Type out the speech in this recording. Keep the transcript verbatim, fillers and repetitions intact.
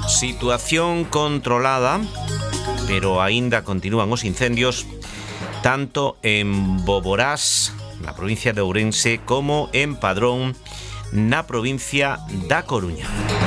Situación controlada, pero aínda continúan os incendios tanto en Boborás, na provincia de Ourense, como en Padrón, na provincia da Coruña.